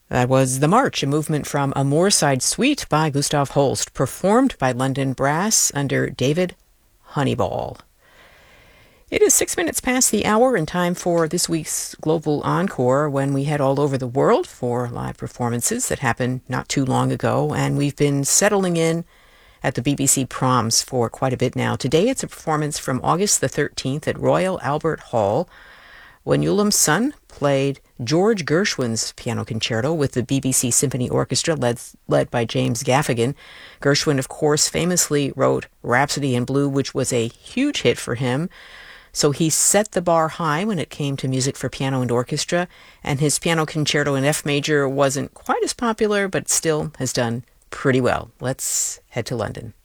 That was The March, a movement from A Moorside Suite by Gustav Holst, performed by London Brass under David Honeyball. It is 6 minutes past the hour and time for this week's Global Encore, when we head all over the world for live performances that happened not too long ago, and we've been settling in at the BBC Proms for quite a bit now. Today it's a performance from August the 13th at Royal Albert Hall, when Ulam Sun played George Gershwin's piano concerto with the BBC Symphony Orchestra led by James Gaffigan. Gershwin, of course, famously wrote Rhapsody in Blue, which was a huge hit for him. So he set the bar high when it came to music for piano and orchestra, and his piano concerto in F major wasn't quite as popular, but still has done pretty well. Let's head to London.